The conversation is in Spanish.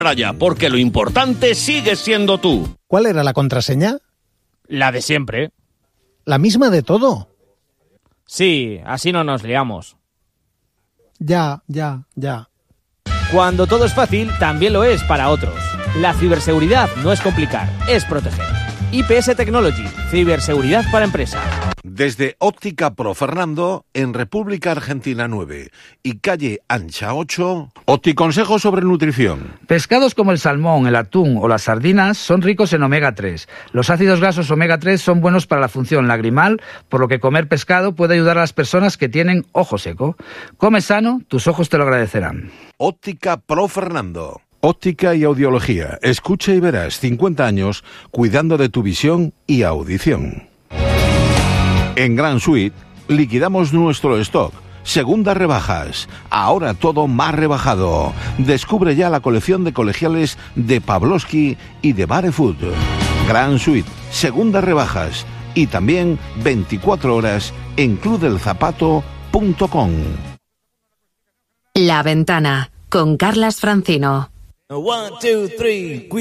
raya, porque lo importante sigue siendo tú. ¿Cuál era la contraseña? La de siempre. ¿La misma de todo? Sí, así no nos liamos. Ya. Cuando todo es fácil, también lo es para otros. La ciberseguridad no es complicar, es proteger. IPS Technology, ciberseguridad para empresas. Desde Óptica Pro Fernando, en República Argentina 9 y calle Ancha 8, Opticonsejo sobre nutrición. Pescados como el salmón, el atún o las sardinas son ricos en omega 3. Los ácidos grasos omega 3 son buenos para la función lagrimal, por lo que comer pescado puede ayudar a las personas que tienen ojo seco. Come sano, tus ojos te lo agradecerán. Óptica Pro Fernando. Óptica y audiología. Escucha y verás 50 años cuidando de tu visión y audición. En Gran Suite liquidamos nuestro stock. Segundas rebajas. Ahora todo más rebajado. Descubre ya la colección de colegiales de Pavlovsky y de Barefoot. Gran Suite. Segundas rebajas. Y también 24 horas en clubdelzapato.com. La Ventana con Carlas Francino. 1, 2, 3.